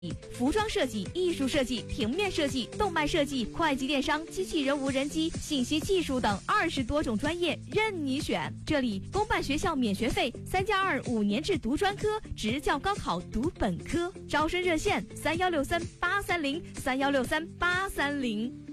服装设计、艺术设计、平面设计、动漫设计、会计电商、机器人无人机、信息技术等20多种专业任你选。这里公办学校免学费，3+2 5年制读专科，职教高考读本科。招生热线：3163-830，3163-830。